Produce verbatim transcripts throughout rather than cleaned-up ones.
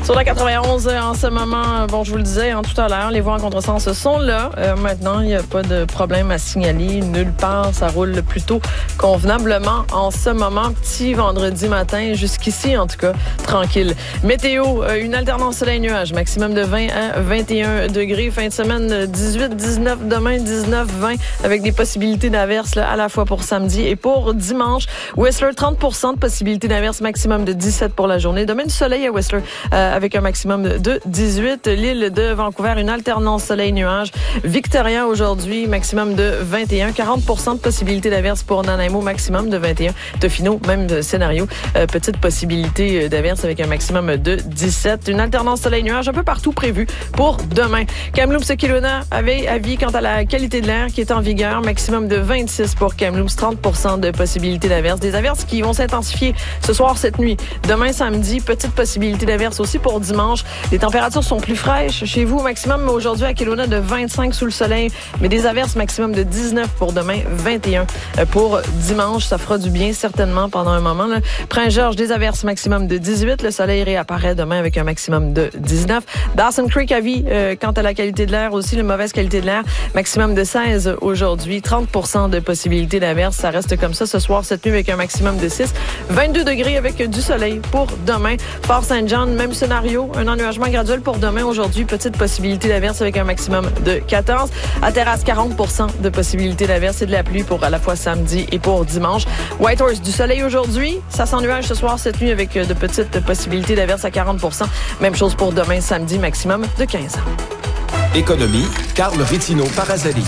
Sur la quatre-vingt-onze, en ce moment, bon, je vous le disais hein, tout à l'heure, les voies en contresens sont là. Euh, maintenant, il n'y a pas de problème à signaler. Nulle part, ça roule plutôt convenablement en ce moment. Petit vendredi matin, jusqu'ici, en tout cas, tranquille. Météo, euh, une alternance soleil-nuage, maximum de vingt à vingt et un degrés. Fin de semaine, dix-huit, dix-neuf, demain, dix-neuf, vingt, avec des possibilités d'averses là, à la fois pour samedi et pour dimanche. Whistler, trente pour cent de possibilités d'averses, maximum de dix-sept pour la journée. Demain, du soleil à Whistler, euh, avec un maximum de dix-huit. L'île de Vancouver, une alternance soleil-nuage. Victoria, aujourd'hui, maximum de vingt et un. quarante pour cent de possibilités d'averses pour Nanaimo, maximum de vingt et un. Tofino, même scénario. Euh, petite possibilité d'averses avec un maximum de dix-sept. Une alternance soleil-nuage un peu partout prévue pour demain. Kamloops et Kelowna avait avis quant à la qualité de l'air qui est en vigueur. Maximum de vingt-six pour Kamloops, trente pour cent de possibilités d'averses. Des averses qui vont s'intensifier ce soir, cette nuit. Demain, samedi, petite possibilité d'averses aussi pour dimanche. Les températures sont plus fraîches chez vous. Maximum aujourd'hui à Kelowna de vingt-cinq sous le soleil, mais des averses maximum de dix-neuf pour demain, vingt et un pour dimanche. Ça fera du bien certainement pendant un moment. Là. Prince-Georges, des averses maximum de dix-huit. Le soleil réapparaît demain avec un maximum de dix-neuf. Dawson Creek à vie, euh, quant à la qualité de l'air aussi, la mauvaise qualité de l'air, maximum de seize aujourd'hui. trente pour cent de possibilités d'averses. Ça reste comme ça ce soir, cette nuit avec un maximum de six. vingt-deux degrés avec du soleil pour demain. Fort-Saint-John, même scénario. Un ennuagement graduel pour demain. Aujourd'hui, petite possibilité d'averse avec un maximum de quatorze. À Terrasse, quarante pour cent de possibilité d'averse et de la pluie pour à la fois samedi et pour dimanche. Whitehorse, du soleil aujourd'hui. Ça s'ennuage ce soir, cette nuit avec de petites possibilités d'averse à quarante pour cent. Même chose pour demain, samedi, maximum de quinze. Économie, Carl Rittino Parazali.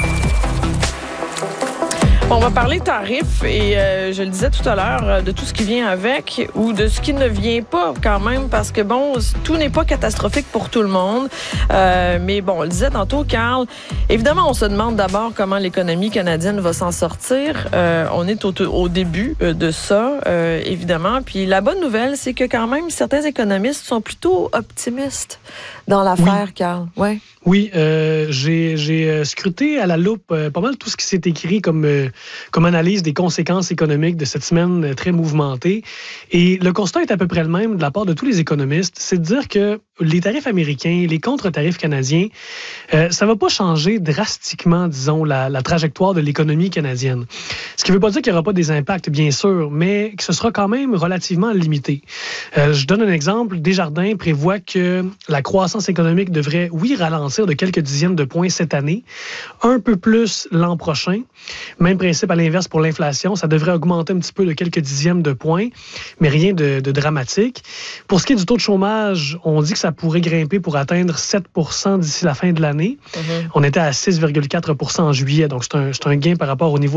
On va parler tarifs et euh, je le disais tout à l'heure, de tout ce qui vient avec ou de ce qui ne vient pas quand même parce que bon, tout n'est pas catastrophique pour tout le monde. Euh, mais bon, on le disait tantôt, Carl, évidemment, on se demande d'abord comment l'économie canadienne va s'en sortir. Euh, on est au, au début de ça, euh, évidemment. Puis la bonne nouvelle, c'est que quand même, certains économistes sont plutôt optimistes dans l'affaire, oui. Carl. Ouais. Oui, euh, j'ai, j'ai scruté à la loupe euh, pas mal tout ce qui s'est écrit comme, euh, comme analyse des conséquences économiques de cette semaine euh, très mouvementée. Et le constat est à peu près le même de la part de tous les économistes, c'est de dire que les tarifs américains, les contre-tarifs canadiens, euh, ça va pas changer drastiquement, disons, la, la trajectoire de l'économie canadienne. Ce qui ne veut pas dire qu'il n'y aura pas des impacts, bien sûr, mais que ce sera quand même relativement limité. Euh, je donne un exemple. Desjardins prévoit que la croissance économique devrait, oui, ralentir de quelques dixièmes de points cette année, un peu plus l'an prochain. Même principe à l'inverse pour l'inflation, ça devrait augmenter un petit peu de quelques dixièmes de points, mais rien de, de dramatique. Pour ce qui est du taux de chômage, on dit que ça pourrait grimper pour atteindre sept pour cent d'ici la fin de l'année. Mm-hmm. On était à six virgule quatre pour cent en juillet, donc c'est un, c'est un gain par rapport au niveau